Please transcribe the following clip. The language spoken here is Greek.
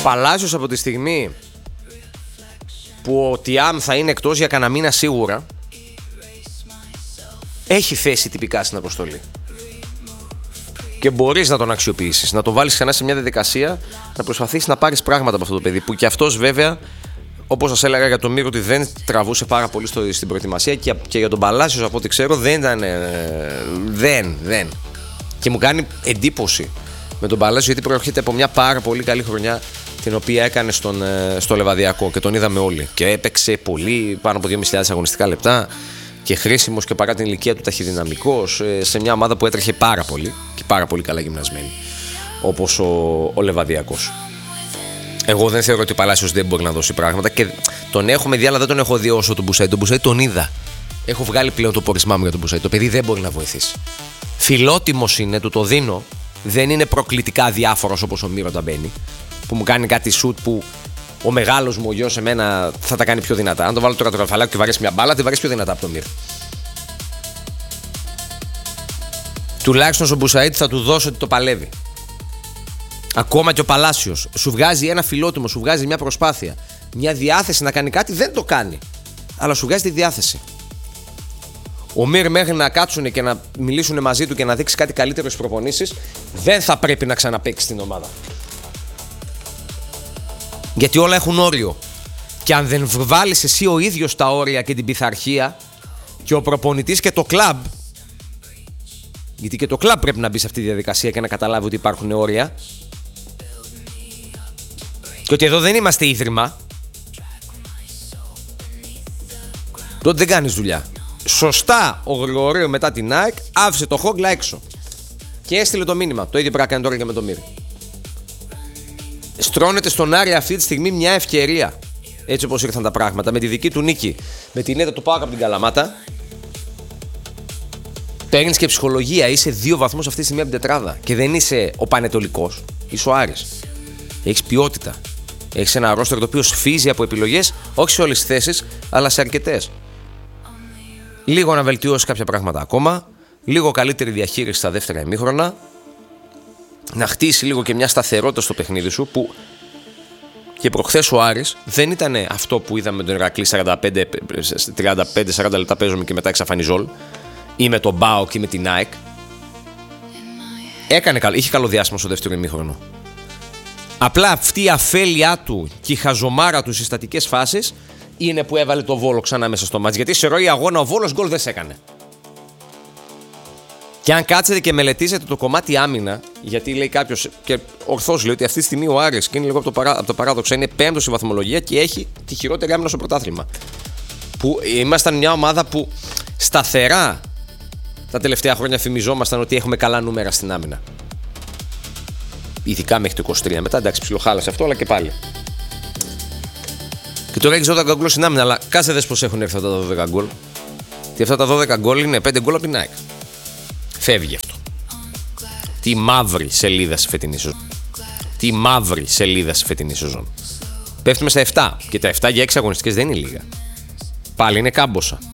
Παλάσιος από τη στιγμή που ο Τιάμ θα είναι εκτός για κανένα μήνα σίγουρα, έχει θέση τυπικά στην αποστολή. Και μπορείς να τον αξιοποιήσεις, να τον βάλεις ξανά σε μια διαδικασία, να προσπαθήσεις να πάρεις πράγματα από αυτό το παιδί. Που και αυτός βέβαια, όπως σας έλεγα για τον Μύρο, ότι δεν τραβούσε πάρα πολύ στην προετοιμασία, και για τον Παλάσιος από ό,τι ξέρω δεν ήταν. Δεν. Και μου κάνει εντύπωση με τον Παλάσιο, γιατί προέρχεται από μια πάρα πολύ καλή χρονιά την οποία έκανε στο Λεβαδιακό και τον είδαμε όλοι. Και έπαιξε πολύ, πάνω από 2.500 αγωνιστικά λεπτά και χρήσιμος και παρά την ηλικία του ταχυδυναμικός σε μια ομάδα που έτρεχε πάρα πολύ και πάρα πολύ καλά γυμνασμένη, όπως ο Λεβαδιακός. Εγώ δεν θεωρώ ότι ο Παλάσιος δεν μπορεί να δώσει πράγματα και τον έχουμε δει, αλλά δεν τον έχω δει όσο τον Μπουσάι. Τον Μπουσάι τον είδα. Έχω βγάλει πλέον το πόρισμά μου για τον Μπουσάι. Το παιδί δεν μπορεί να βοηθήσει. Φιλότιμος είναι, του το δίνω. Δεν είναι προκλητικά διάφορος όπως ο Μύρο Ταμπένι, που μου κάνει κάτι σουτ που ο μεγάλος μου, ο γιος εμένα, θα τα κάνει πιο δυνατά. Αν το βάλω τώρα το Ραφαλάκο και βαρέσει μια μπάλα, τη βαρέσει πιο δυνατά από τον Μύρο. Τουλάχιστον στον Μπουσαΐτ θα του δώσω ότι το παλεύει. Ακόμα και ο Παλάσιος σου βγάζει ένα φιλότιμο, σου βγάζει μια προσπάθεια, μια διάθεση να κάνει κάτι, δεν το κάνει. Αλλά σου βγάζει τη διάθεση. Ο Μύρ μέχρι να κάτσουν και να μιλήσουν μαζί του και να δείξει κάτι καλύτερο στις προπονήσεις, δεν θα πρέπει να ξαναπαίξει την ομάδα. Γιατί όλα έχουν όριο. Και αν δεν βάλεις εσύ ο ίδιος τα όρια και την πειθαρχία, και ο προπονητής και το κλαμπ, γιατί και το κλαμπ πρέπει να μπει σε αυτή τη διαδικασία και να καταλάβει ότι υπάρχουν όρια, και ότι εδώ δεν είμαστε ίδρυμα, τότε δεν κάνεις δουλειά. Σωστά ο Γρηγορίου μετά την ΑΕΚ άφησε το Χόγκλα έξω και έστειλε το μήνυμα. Το ίδιο πρέπει να κάνει τώρα και με το Μύρ. Στρώνεται στον Άρη αυτή τη στιγμή μια ευκαιρία, έτσι όπως ήρθαν τα πράγματα, με τη δική του νίκη, με την ήττα του ΠΑΟΚ από την Καλαμάτα. Παίρνεις και ψυχολογία, είσαι 2 βαθμούς αυτή τη στιγμή από την τετράδα και δεν είσαι ο Πανετολικός, είσαι ο Άρης. Έχεις ποιότητα. Έχεις ένα ρόστερ το οποίο σφίζει από επιλογές, όχι σε όλες τις θέσεις, αλλά σε αρκετές. Λίγο να βελτιώσει κάποια πράγματα ακόμα, λίγο καλύτερη διαχείριση στα δεύτερα ημίχρονα, να χτίσει λίγο και μια σταθερότητα στο παιχνίδι σου, που και προχθές ο Άρης δεν ήταν αυτό που είδαμε με τον Ηρακλή 35-40 λεπτά παίζουμε και μετά εξαφανιζόλ, ή με τον ΠΑΟΚ ή με την ΑΕΚ. Είχε καλό διάστημα στο δεύτερο ημίχρονο. Απλά αυτή η αφέλειά του και η χαζομάρα του στις στατικές φάσεις είναι που έβαλε το Βόλο ξανά μέσα στο μάτς. Γιατί σε ροή αγώνα ο Βόλος γκολ δεν σε έκανε. Και αν κάτσετε και μελετήσετε το κομμάτι άμυνα, γιατί λέει κάποιος, και ορθώς λέει, ότι αυτή τη στιγμή ο Άρης, και είναι λίγο από το παράδοξο, είναι 5ος στη βαθμολογία και έχει τη χειρότερη άμυνα στο πρωτάθλημα. Που ήμασταν μια ομάδα που σταθερά τα τελευταία χρόνια φημιζόμασταν ότι έχουμε καλά νούμερα στην άμυνα. Ειδικά μέχρι το 23. Μετά εντάξει, ψιλοχάλασε αυτό, αλλά και πάλι. Και τώρα έχεις 12 γκολ στην άμυνα, αλλά κάτσε δες πως έχουν έρθει αυτά τα 12 γκολ. Και αυτά τα 12 γκολ είναι 5 γκολ από την ΑΕΚ. Φεύγει αυτό. Τι μαύρη σελίδα στη φετινή σεζόν. Τι μαύρη σελίδα στη φετινή σεζόν. Πέφτουμε στα 7. Και τα 7 για 6 αγωνιστικές δεν είναι λίγα. Πάλι είναι κάμποσα.